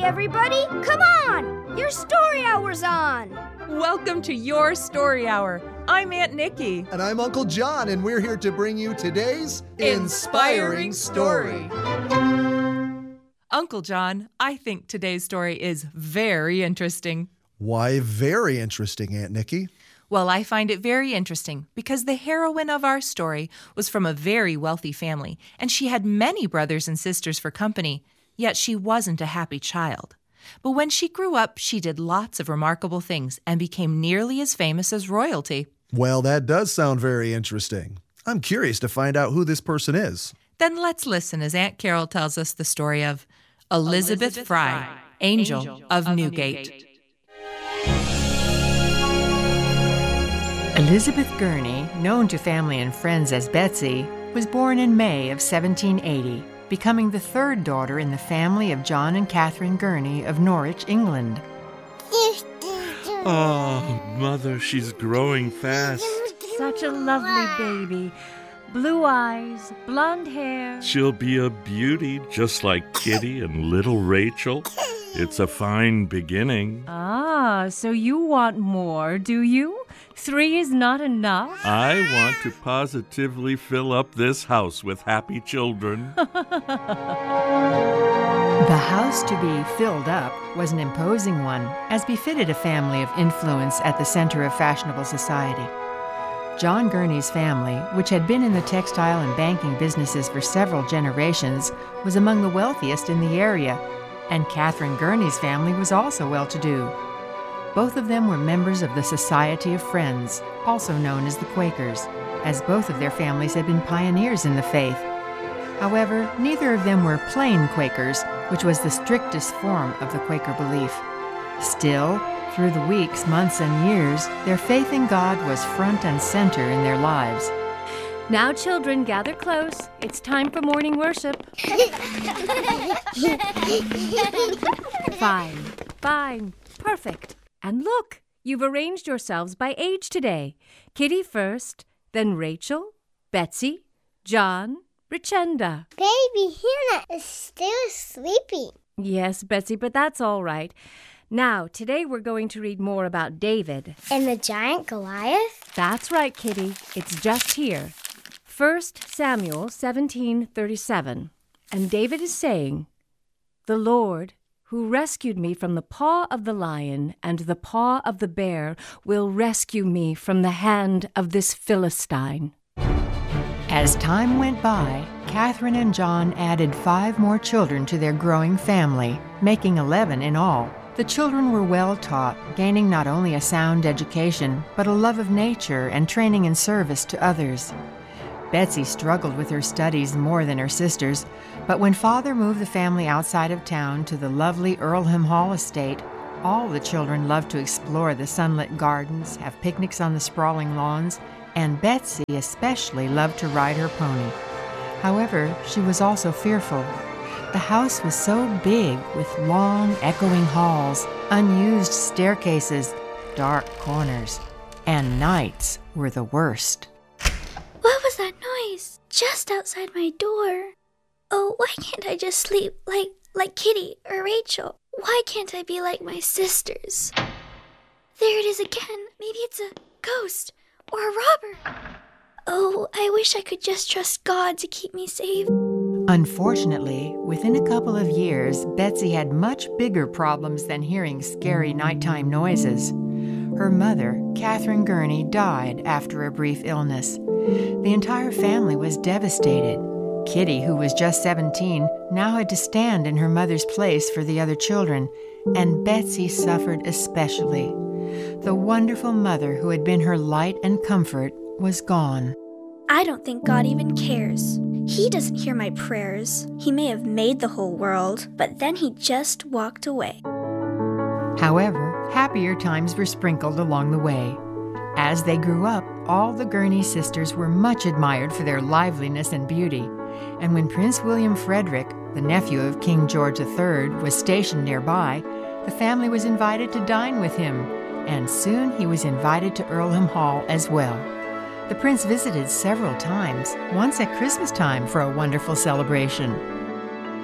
everybody! Come on! Your story hour's on! Welcome to Your Story Hour. I'm Aunt Nikki. And I'm Uncle John, and we're here to bring you today's Inspiring Story. Uncle John, I think today's story is very interesting. Why very interesting, Aunt Nikki? Well, I find it very interesting because the heroine of our story was from a very wealthy family, and she had many brothers and sisters for company, yet she wasn't a happy child. But when she grew up, she did lots of remarkable things and became nearly as famous as royalty. Well, that does sound very interesting. I'm curious to find out who this person is. Then let's listen as Aunt Carol tells us the story of Elizabeth Fry, Angel of Newgate. Elizabeth Gurney, known to family and friends as Betsy, was born in May of 1780, becoming the third daughter in the family of John and Catherine Gurney of Norwich, England. Oh, Mother, she's growing fast. Such a lovely baby. Blue eyes, blonde hair. She'll be a beauty, just like Kitty and little Rachel. It's a fine beginning. Ah, so you want more, do you? 3 is not enough? I want to positively fill up this house with happy children. The house to be filled up was an imposing one, as befitted a family of influence at the center of fashionable society. John Gurney's family, which had been in the textile and banking businesses for several generations, was among the wealthiest in the area, and Catherine Gurney's family was also well-to-do. Both of them were members of the Society of Friends, also known as the Quakers, as both of their families had been pioneers in the faith. However, neither of them were plain Quakers, which was the strictest form of the Quaker belief. Still, through the weeks, months, and years, their faith in God was front and center in their lives. Now, children, gather close. It's time for morning worship. Fine. Perfect. And look, you've arranged yourselves by age today. Kitty first, then Rachel, Betsy, John, Richenda. Baby Hannah is still sleeping. Yes, Betsy, but that's all right. Now, today we're going to read more about David. And the giant Goliath? That's right, Kitty. It's just here. 1 Samuel 17:37. And David is saying, "The Lord, who rescued me from the paw of the lion and the paw of the bear, will rescue me from the hand of this Philistine." As time went by, Catherine and John added 5 more children to their growing family, making 11 in all. The children were well taught, gaining not only a sound education, but a love of nature and training in service to others. Betsy struggled with her studies more than her sisters, but when Father moved the family outside of town to the lovely Earlham Hall estate, all the children loved to explore the sunlit gardens, have picnics on the sprawling lawns, and Betsy especially loved to ride her pony. However, she was also fearful. The house was so big, with long, echoing halls, unused staircases, dark corners, and nights were the worst. What was that noise just outside my door? Oh, why can't I just sleep like Kitty or Rachel? Why can't I be like my sisters? There it is again. Maybe it's a ghost or a robber. Oh, I wish I could just trust God to keep me safe. Unfortunately, within a couple of years, Betsy had much bigger problems than hearing scary nighttime noises. Her mother, Catherine Gurney, died after a brief illness. The entire family was devastated. Kitty, who was just 17, now had to stand in her mother's place for the other children, and Betsy suffered especially. The wonderful mother who had been her light and comfort was gone. I don't think God even cares. He doesn't hear my prayers. He may have made the whole world, but then he just walked away. However, happier times were sprinkled along the way. As they grew up, all the Gurney sisters were much admired for their liveliness and beauty, and when Prince William Frederick, the nephew of King George III, was stationed nearby, the family was invited to dine with him, and soon he was invited to Earlham Hall as well. The prince visited several times, once at Christmas time for a wonderful celebration.